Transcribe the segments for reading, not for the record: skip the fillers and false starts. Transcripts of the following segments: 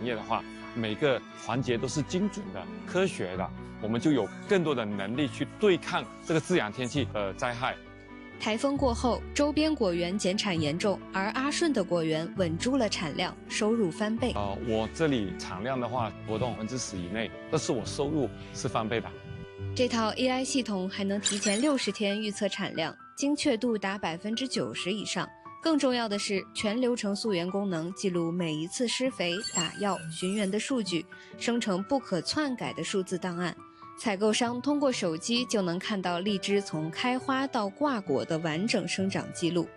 業的話，每個環節都是精準的、科學的，我們就有更多的能力去對抗這個自然天氣災害。 颱風過後，周邊果園減產嚴重，而阿順的果園穩住了產量，收入翻倍。 我這裡產量的話，波動10%以內，但是我收入是翻倍的。 這套 AI 系統還能提前60天預測產量，精確度達90%以上。更重要的是，全流程溯源功能記錄每一次施肥、打藥、尋源的數據，生成不可篡改的數字檔案。採購商通過手機就能看到荔枝從開花到掛果的完整生長記錄。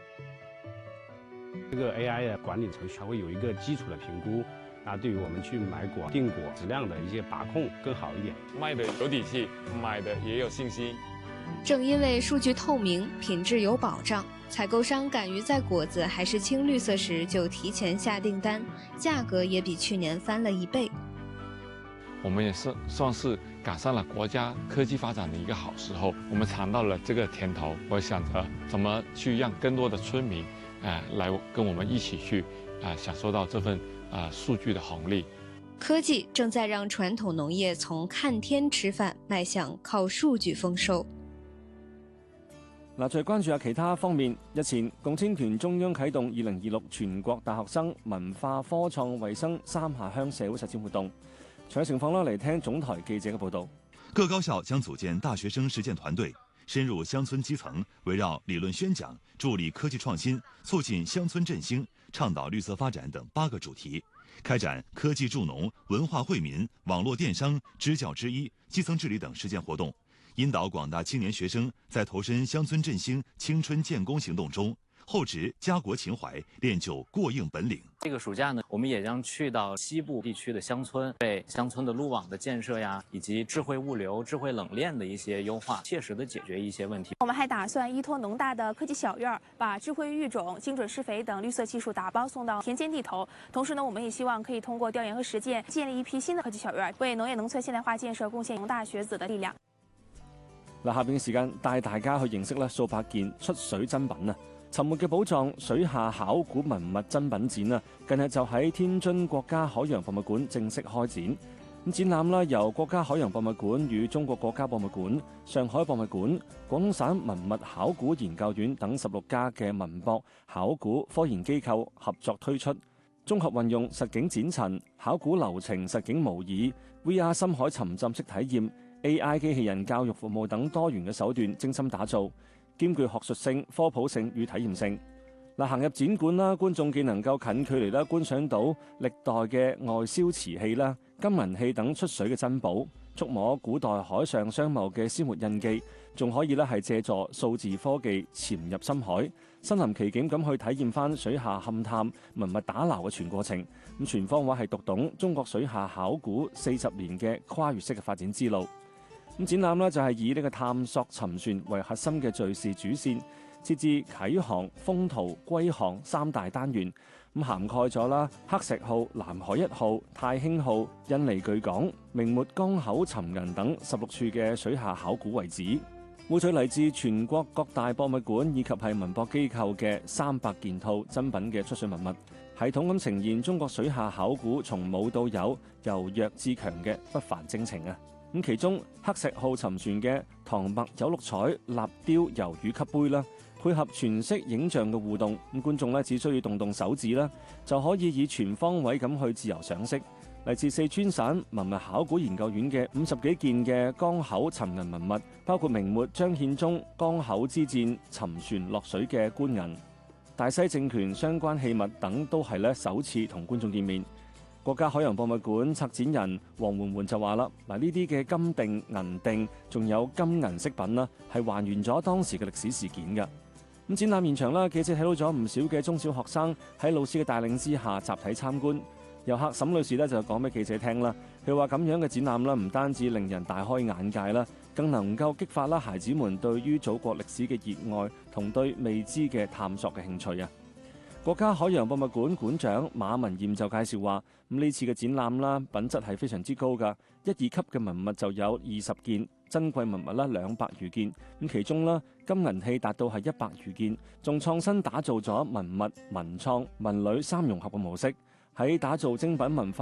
這個 AI 的管理程序還會有一個基礎的評估，對於我們去買果、訂果質量的一些把控更好一點。 賣的有底氣，買的也有信心。 正因為數據透明、品質有保障，採購商敢於在果子還是青綠色時就提前下訂單，價格也比去年翻了1倍。 我們也是算是趕上了國家科技發展的一個好時候，我們嘗到了這個甜頭。我想着怎麼去讓更多的村民，來跟我們一起去，享受到這份數據的紅利。 科技正在讓傳統農業從看天吃飯邁向靠數據豐收。 嗱，再關注下其他方面。日前，共青團中央啟動2026全國大學生文化科創衛生3下鄉社會實踐活動。詳細情況啦，嚟聽總台記者嘅報道。 各高校將組建大學生實踐團隊，深入鄉村基層，圍繞理論宣講、助力科技創新、促進鄉村振興、倡導綠色發展等8個主題，開展科技助農、文化惠民、網絡電商、支教支醫、基層治理等實踐活動，引導廣大青年學生在投身鄉村振興、青春建功行動中，厚植家國情懷，練就過硬本領。 這個暑假呢，我們也將去到西部地區的鄉村，對鄉村的路網的建設呀，以及智慧物流、智慧冷鏈的一些優化，切實的解決一些問題。 我們還打算依託農大的科技小院，把智慧育種、精準施肥等綠色技術打包送到田間地頭。同時呢，我們也希望可以通過調研和實踐，建立一批新的科技小院，為農業農村現代化建設貢獻農大學子的力量。 嗱，下邊嘅時間帶大家去認識咧數百件出水珍品啊！沉沒嘅寶藏水下考古文物珍品展啊，近日就喺天津國家海洋博物館正式開展。咁展覽啦，由國家海洋博物館與中國國家博物館、上海博物館、廣東省文物考古研究院等16家嘅文博考古科研機構合作推出，綜合運用實景展陳、考古流程實景模擬、VR 深海沉浸式體驗、AI 機器人教育服務等多元嘅手段精心打造，兼具學術性、科普性與體驗性。嗱，行入展館啦，觀眾既能夠近距離啦觀賞到歷代嘅外銷瓷器啦、金銀器等出水嘅珍寶，觸摸古代海上商貿嘅鮮活印記，仲可以咧係借助數字科技潛入深海，身臨其境咁去體驗翻水下勘探、文物打撈嘅全過程。咁全方位係讀懂中國水下考古40年嘅跨越式嘅發展之路。咁展覽呢就係以呢個探索沉船為核心嘅敘事主線，設置啟航、封圖、歸航3大單元，咁涵蓋咗啦黑石號、南海1號、太興號、印尼巨港、明末江口沉銀等16處嘅水下考古遺址，匯聚嚟自全國各大博物館以及係文博機構嘅300件套珍品嘅出水文物，系統咁呈現中國水下考古從冇到有、由弱至強嘅不凡征程啊！咁其中黑石號沉船嘅唐墨有綠彩立雕魷魚級杯啦，配合全息影像嘅互動，咁觀眾咧只需要動動手指啦，就可以以全方位咁去自由賞識。嚟自四川省文物考古研究院嘅50幾件嘅江口沉銀文物，包括明末張獻忠江口之戰沉船落水嘅官銀、大西政權相關器物等，都係咧首次同觀眾見面。國家海洋博物館策展人黃媛媛就話啦：嗱，呢啲嘅金锭、銀锭，仲有金銀飾品啦，係還原咗當時嘅歷史事件㗎。咁展覽現場啦，記者睇到咗唔少嘅中小學生喺老師嘅帶領之下集體參觀。遊客沈女士咧就講俾記者聽啦，佢話咁樣嘅展覽啦，唔單止令人大開眼界啦，更能夠激發啦孩子們對於祖國歷史嘅熱愛同對未知嘅探索嘅興趣啊！國家海洋博物館館長馬文艷就介紹話：咁呢次嘅展覽啦，品質係非常之高㗎，1、2級嘅文物就有20件，珍貴文物啦200餘件，咁其中啦金銀器達到係100餘件，仲創新打造咗文物、文創、文旅3融合嘅模式，喺打造精品文化